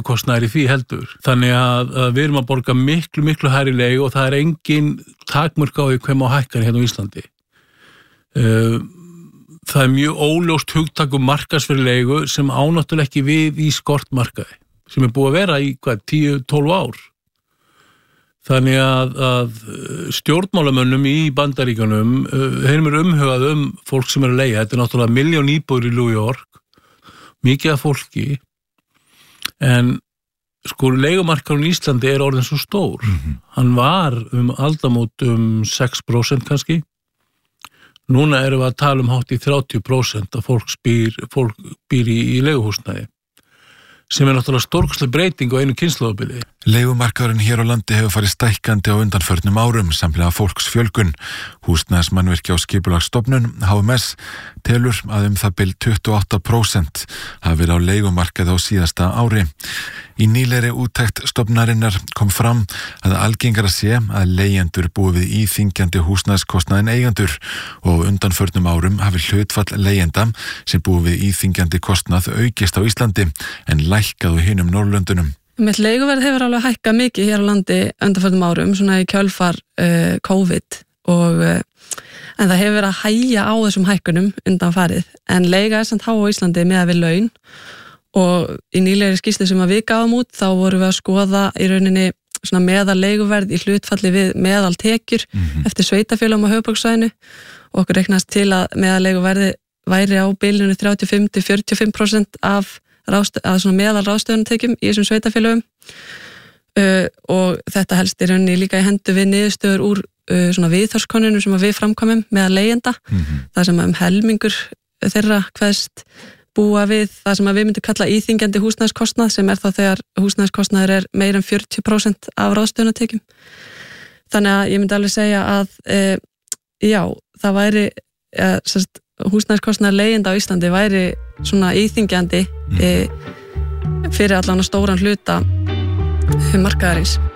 greiðslukostnaður í því heldur. Þannig að við erum að borga miklu hærri leigu og það engin takmörk á því hver má hækka hérna á Íslandi. Það mjög óljóst hugtak markaðsvirði leigu sem ánáttúrulega ekki við í skortmarkaði, sem búið að vera í 10-12 ár. Þannig að stjórnmálamönnum í Bandaríkjunum, þeim umhugað fólk sem að leigja. Þetta náttúrulega 1 milljón íbúðir í New York, mikið af fólki, en sko leigumarkaðurinn í Íslandi orðinn svo stór. Hann var aldamót 6% kannski. Núna erum við að tala hátt í 30% að fólk býr í leiguhúsnæði, sem náttúrulega stórkostleg breyting á einu kynslóðabili. Leigumarkaðurinn hér á landi hefur farið stækkandi á undanförnum árum samhliða fólksfjölgun. Húsnæðismannvirki á Skipulagsstofnun, HMS, telur að það bil 28% hafi verið á leigumarkaði á síðasta ári. Í nýlegri úttekt stofnunarinnar kom fram að algengara sé að leigjendur búi við íþyngjandi húsnæðiskostnað en eigendur og á undanförnum árum hafi hlutfall leigjenda sem búi við íþyngjandi kostnað aukist á Íslandi en lækkað á hinum Norðurlöndunum. Með leiguverð hefur alveg hækkað mikið hér á landi undanförnum árum, svona í kjölfar COVID en það hefur verið að hægja á þessum hækkunum undanfarið, en leiga samt há á Íslandi með við laun. Og í nýlegri skýrslu sem við gáum út þá vorum við að skoða í rauninni svona meðal leiguverð í hlutfalli við meðal tekjur eftir sveitafélögum á höfuðborgarsvæðinu og okkur reiknast til að meðal leiguverði væri á bilinu 35-45% af svona meðal ráðstöfunartekjum í þessum sveitafélögum og þetta helst í rauninni líka í hendur við niðurstöður úr svona viðhorfskönnunum sem við framkomum meðal leigjenda, það sem helmingur þeirra kveðst búa við það sem við myndum kalla íþyngjandi húsnæðiskostnað, sem þá þegar húsnæðiskostnaður meira en 40% af ráðstöfunartekjum. Þannig að ég myndi alveg segja að já, það væri húsnæðiskostnaður leigjenda á Íslandi væri svona íþyngjandi fyrir allan stóran hluta markaðarins.